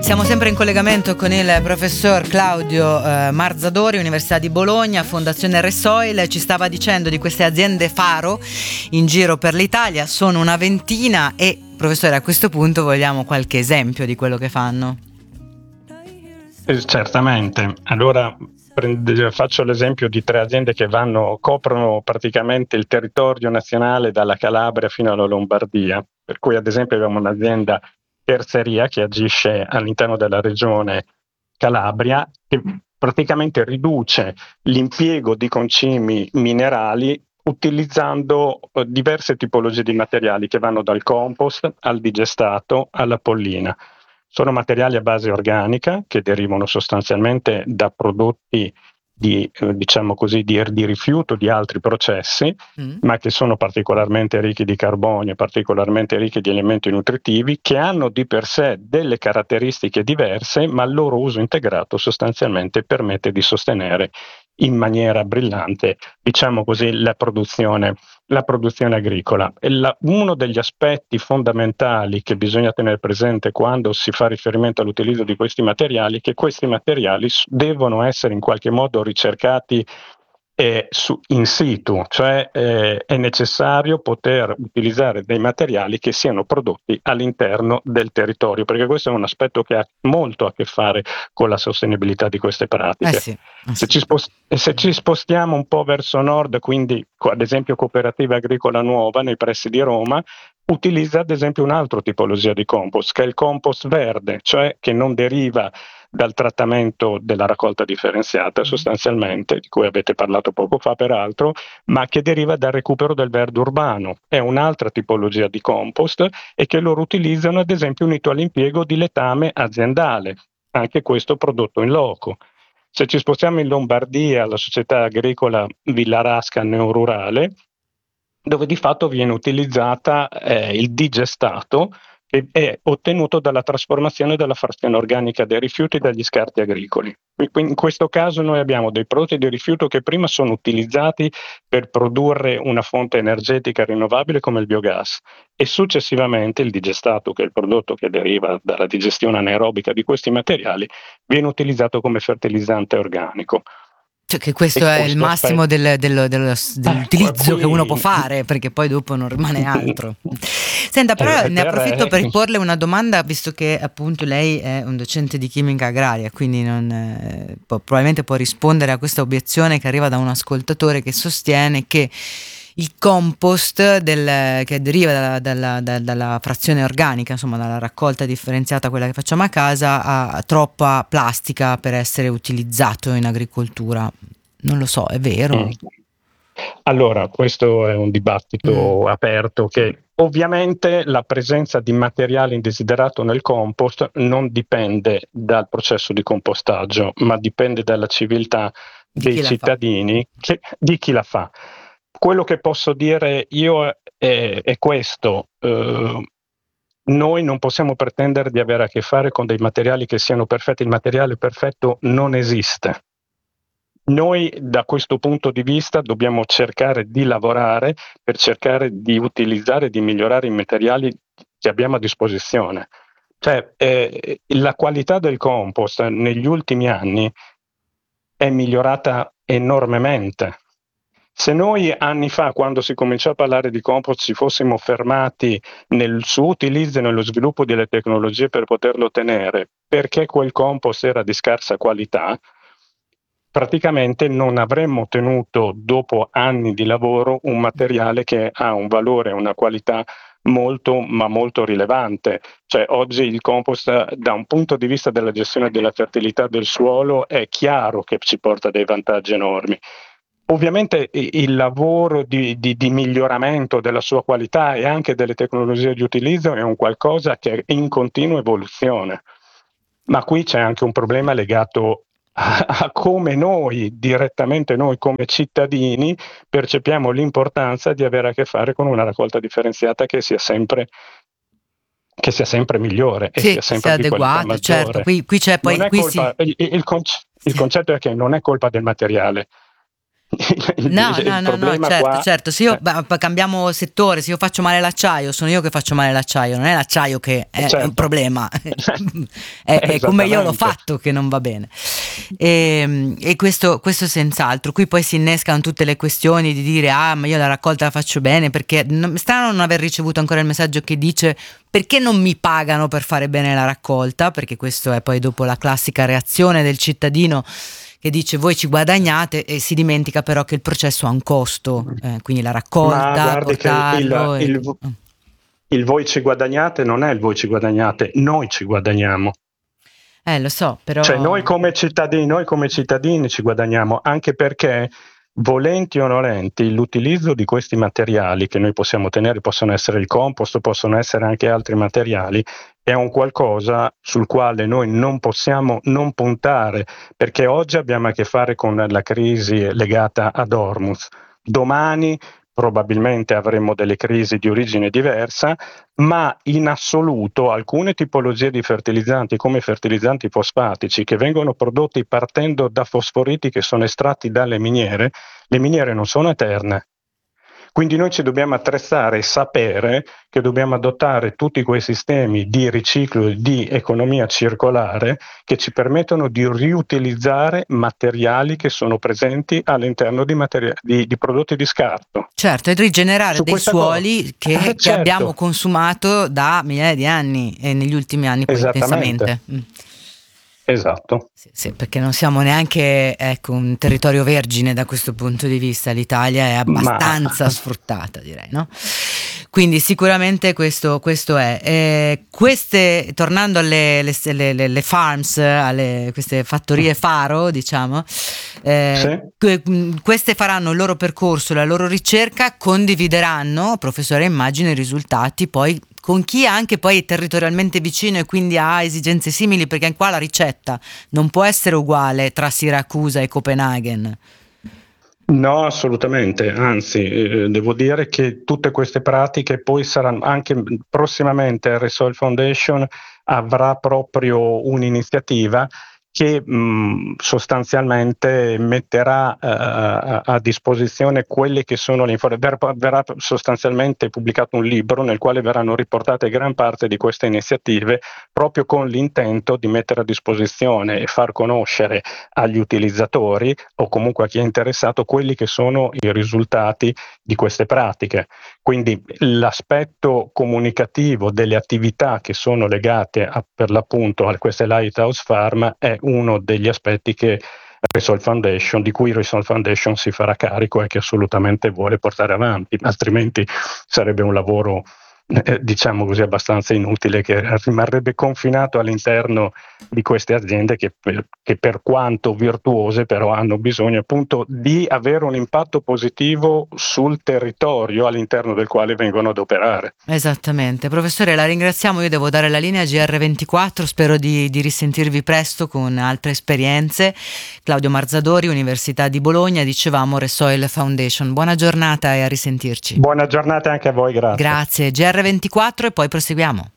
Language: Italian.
Siamo sempre in collegamento con il professor Claudio Marzadori, Università di Bologna, Fondazione Resoil. Ci stava dicendo di queste aziende faro in giro per l'Italia, sono una ventina e, professore, a questo punto vogliamo qualche esempio di quello che fanno? Certamente. Allora faccio l'esempio di 3 aziende che coprono praticamente il territorio nazionale dalla Calabria fino alla Lombardia, per cui ad esempio abbiamo un'azienda terzeria che agisce all'interno della regione Calabria, che praticamente riduce l'impiego di concimi minerali utilizzando diverse tipologie di materiali che vanno dal compost al digestato alla pollina. Sono materiali a base organica che derivano sostanzialmente da prodotti diciamo così, di rifiuto di altri processi, ma che sono particolarmente ricchi di carbonio, particolarmente ricchi di elementi nutritivi, che hanno di per sé delle caratteristiche diverse, ma il loro uso integrato sostanzialmente permette di sostenere in maniera brillante, diciamo così, la produzione agricola. Uno degli aspetti fondamentali che bisogna tenere presente quando si fa riferimento all'utilizzo di questi materiali è che questi materiali devono essere in qualche modo ricercati in situ, cioè è necessario poter utilizzare dei materiali che siano prodotti all'interno del territorio, perché questo è un aspetto che ha molto a che fare con la sostenibilità di queste pratiche. Sì. Se ci spostiamo un po' verso nord, quindi ad esempio Cooperativa Agricola Nuova nei pressi di Roma, utilizza ad esempio un'altra tipologia di compost, che è il compost verde, cioè che non deriva dal trattamento della raccolta differenziata sostanzialmente, di cui avete parlato poco fa peraltro, ma che deriva dal recupero del verde urbano. È un'altra tipologia di compost e che loro utilizzano ad esempio unito all'impiego di letame aziendale, anche questo prodotto in loco. Se ci spostiamo in Lombardia, la società agricola Villarasca Neorurale, dove di fatto viene utilizzata il digestato, che è ottenuto dalla trasformazione della frazione organica dei rifiuti dagli scarti agricoli. Quindi in questo caso noi abbiamo dei prodotti di rifiuto che prima sono utilizzati per produrre una fonte energetica rinnovabile come il biogas e successivamente il digestato, che è il prodotto che deriva dalla digestione anaerobica di questi materiali, viene utilizzato come fertilizzante organico. Cioè che questo è il massimo dell'utilizzo che uno può fare, perché poi dopo non rimane altro. Senta, però ne approfitto per porle una domanda, visto che appunto lei è un docente di chimica agraria, quindi probabilmente può rispondere a questa obiezione che arriva da un ascoltatore che sostiene che il compost che deriva dalla frazione organica, insomma dalla raccolta differenziata, quella che facciamo a casa, ha troppa plastica per essere utilizzato in agricoltura. Non lo so, è vero? Allora, questo è un dibattito aperto che ovviamente la presenza di materiale indesiderato nel compost non dipende dal processo di compostaggio, ma dipende dalla civiltà dei cittadini, di chi la fa. Quello che posso dire io è questo. Noi non possiamo pretendere di avere a che fare con dei materiali che siano perfetti. Il materiale perfetto non esiste. Noi da questo punto di vista dobbiamo cercare di lavorare per cercare di utilizzare e di migliorare i materiali che abbiamo a disposizione. Cioè, la qualità del compost negli ultimi anni è migliorata enormemente. Se noi anni fa, quando si cominciò a parlare di compost, ci fossimo fermati nel suo utilizzo e nello sviluppo delle tecnologie per poterlo ottenere, perché quel compost era di scarsa qualità, praticamente non avremmo ottenuto, dopo anni di lavoro, un materiale che ha un valore, una qualità molto, ma molto rilevante. Cioè, oggi il compost, da un punto di vista della gestione della fertilità del suolo, è chiaro che ci porta dei vantaggi enormi. Ovviamente il lavoro di miglioramento della sua qualità e anche delle tecnologie di utilizzo è un qualcosa che è in continua evoluzione, ma qui c'è anche un problema legato a come direttamente noi come cittadini, percepiamo l'importanza di avere a che fare con una raccolta differenziata che sia sempre migliore e sia sempre di qualità maggiore. Certo, qui c'è poi... Il concetto è che non è colpa del materiale. No, certo. Se io cambiamo settore, se io faccio male l'acciaio, sono io che faccio male l'acciaio, non è l'acciaio che è un problema, è come io l'ho fatto che non va bene. E questo senz'altro. Qui poi si innescano tutte le questioni di dire ma io la raccolta la faccio bene, perché strano non aver ricevuto ancora il messaggio che dice: perché non mi pagano per fare bene la raccolta? Perché questo è poi dopo la classica reazione del cittadino che dice: voi ci guadagnate, e si dimentica però che il processo ha un costo, quindi la raccolta, portarlo. Il voi ci guadagnate non è il voi ci guadagnate, noi ci guadagniamo. Lo so, però. Cioè noi come cittadini ci guadagniamo, anche perché, volenti o nolenti, l'utilizzo di questi materiali che noi possiamo ottenere, possono essere il compost, possono essere anche altri materiali, è un qualcosa sul quale noi non possiamo non puntare, perché oggi abbiamo a che fare con la crisi legata ad Hormuz. Domani probabilmente avremo delle crisi di origine diversa, ma in assoluto alcune tipologie di fertilizzanti, come i fertilizzanti fosfatici, che vengono prodotti partendo da fosforiti che sono estratti dalle miniere, le miniere non sono eterne. Quindi noi ci dobbiamo attrezzare e sapere che dobbiamo adottare tutti quei sistemi di riciclo e di economia circolare che ci permettono di riutilizzare materiali che sono presenti all'interno di prodotti di scarto. Certo, e rigenerare dei suoli che abbiamo consumato da migliaia di anni e negli ultimi anni poi intensamente. Esatto. Sì, perché non siamo neanche un territorio vergine da questo punto di vista, l'Italia è abbastanza sfruttata, direi, no? Quindi sicuramente questo è. Tornando alle farms, alle queste fattorie faro, diciamo, queste faranno il loro percorso, la loro ricerca, condivideranno, professore, immagino, i risultati poi con chi anche poi è territorialmente vicino e quindi ha esigenze simili, perché qua la ricetta non può essere uguale tra Siracusa e Copenaghen. No, assolutamente, anzi, devo dire che tutte queste pratiche poi saranno anche prossimamente. Il Resoil Foundation avrà proprio un'iniziativa che sostanzialmente metterà a disposizione quelle che sono le informazioni. Verrà sostanzialmente pubblicato un libro nel quale verranno riportate gran parte di queste iniziative, proprio con l'intento di mettere a disposizione e far conoscere agli utilizzatori o comunque a chi è interessato quelli che sono i risultati di queste pratiche. Quindi l'aspetto comunicativo delle attività che sono legate per l'appunto a queste Lighthouse Farm è uno degli aspetti che di cui Resoil Foundation si farà carico e che assolutamente vuole portare avanti, altrimenti sarebbe un lavoro diciamo così abbastanza inutile, che rimarrebbe confinato all'interno di queste aziende che per quanto virtuose però hanno bisogno appunto di avere un impatto positivo sul territorio all'interno del quale vengono ad operare. Esattamente. Professore, la ringraziamo, io devo dare la linea a GR24, spero di risentirvi presto con altre esperienze. Claudio Marzadori, Università di Bologna, dicevamo Resoil Foundation. Buona giornata e a risentirci. Buona giornata anche a voi, grazie. Grazie, GR24 e poi proseguiamo.